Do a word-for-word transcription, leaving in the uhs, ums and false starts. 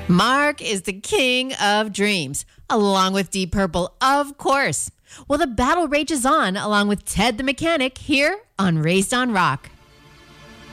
Mark is the king of dreams, along with Deep Purple, of course. Well, the battle rages on, along with Ted the Mechanic, here on Raised on Rock.